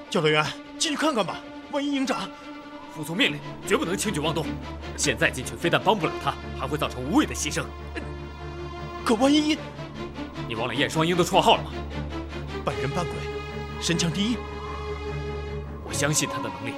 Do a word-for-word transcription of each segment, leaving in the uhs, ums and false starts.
教导员，进去看看吧，万一营长…… 服从命令，绝不能轻举妄动。现在进去非但帮不了他，还会造成无谓的牺牲。 可万一…… 你忘了燕双鹰的绰号了吗？ 半人半鬼，神枪第一。 我相信他的能力。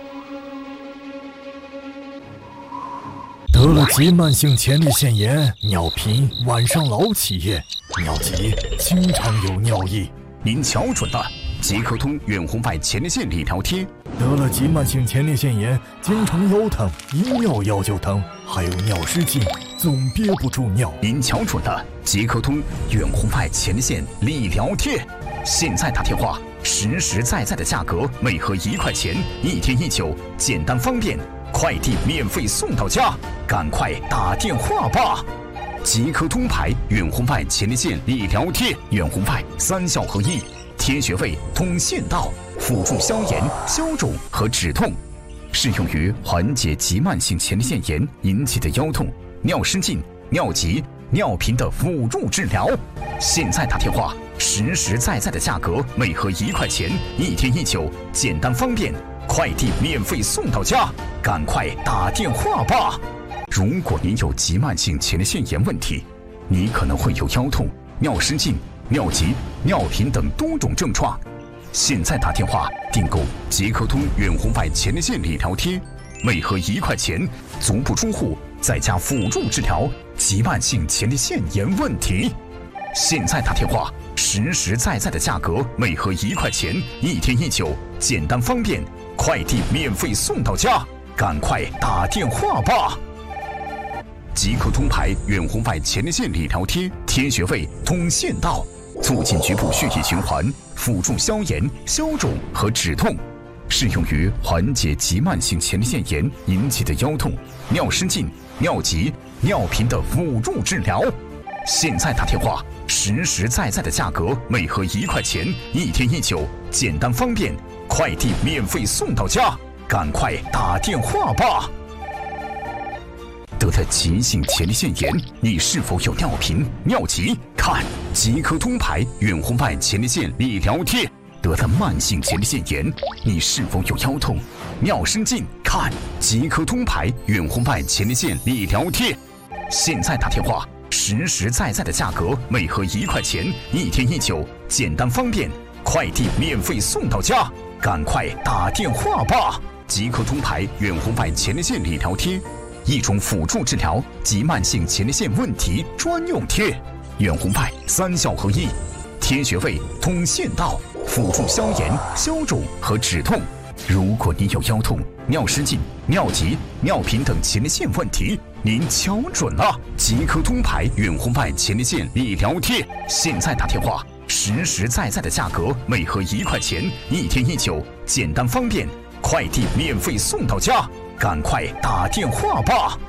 得了急慢性前列腺炎，尿频，晚上老起夜，尿急，经常有尿意。 您瞧准了，即刻通远红外前列腺理疗贴。 得了急慢性前列腺炎，经常腰疼，一尿腰就疼，还有尿失禁，总憋不住尿。 您瞧准了，即刻通远红外前列腺理疗贴。现在打电话，实实在在的价格，每盒一块钱，一天一九，简单方便，快递免费送到家，赶快打电话吧！即刻通牌远红外前列腺理疗贴，远红外三效合一，贴穴位、通腺道，辅助消炎、消肿和止痛，适用于缓解急慢性前列腺炎引起的腰痛、尿失禁、尿急、尿频的辅助治疗。现在打电话，实实在在的价格，每盒一块钱，一天一九，简单方便，快递免费送到家，赶快打电话吧！如果您有急慢性前列腺炎问题，你可能会有腰痛、尿失禁、尿急、尿频等多种症状。现在打电话订购即刻通远红外前列腺理疗贴，每盒一块钱，足不出户，在家辅助治疗急慢性前列腺炎问题。现在打电话，实实在在的价格，每盒一块钱，一天一九，简单方便，快递免费送到家，赶快打电话吧！即刻通牌远红外前列腺理疗贴，贴穴位、通腺道，促进局部血液循环，辅助消炎、消肿和止痛，适用于缓解急慢性前列腺炎引起的腰痛、尿失禁、尿急、尿频的辅助治疗。现在打电话，实实在在的价格，每盒一块钱，一天一九，简单方便，快递免费送到家，赶快打电话吧！得了急性前列腺炎，你是否有尿频、尿急？看即刻通牌远红外前列腺理疗贴。得了慢性前列腺炎，你是否有腰痛、尿失禁？看即刻通牌远红外前列腺理疗贴。现在打电话，实实在在的价格，每盒一块钱，一天一九，简单方便，快递免费送到家，赶快打电话吧！即刻通牌远红外前列腺理疗贴，一种辅助治疗急慢性前列腺问题专用贴，远红外三效合一，贴穴位、通腺道，辅助消炎、消肿和止痛。如果你有腰痛、尿失禁、尿急、尿频等前列腺问题，您瞧准了，即刻通牌远红外前列腺理疗贴。现在打电话，实实在在的价格，每盒一块钱，一天一九，简单方便，快递免费送到家，赶快打电话吧！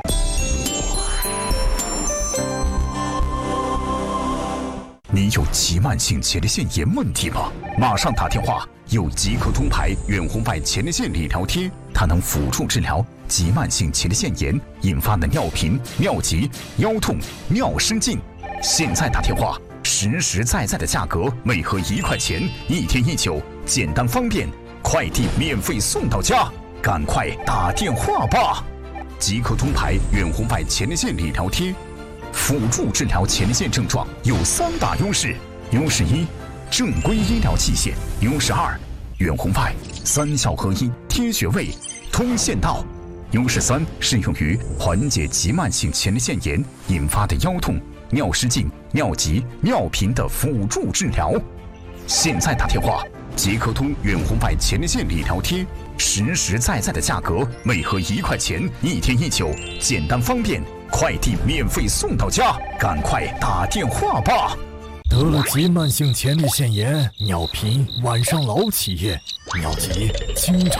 你有急慢性前列腺炎问题吗？马上打电话，有即刻通牌远红外前列腺理疗贴，它能辅助治疗急慢性前列腺炎引发的尿频、尿急、腰痛、尿失禁。现在打电话，实实在在的价格，每盒一块钱，一天一九，简单方便，快递免费送到家，赶快打电话吧！即刻通牌远红外前列腺理疗贴，辅助治疗前列腺症状有三大优势：优势一，正规医疗器械；优势二，远红外三效合一，贴穴位、通腺道；优势三，适用于缓解急慢性前列腺炎引发的腰痛、尿失禁、尿急、尿频的辅助治疗。现在打电话，即刻通远红外前列腺理疗贴，实实在在的价格，每盒一块钱，一天一九，简单方便，快递免费送到家，赶快打电话吧！ 得了急慢性前列腺炎，尿频，晚上老起夜，尿急，经常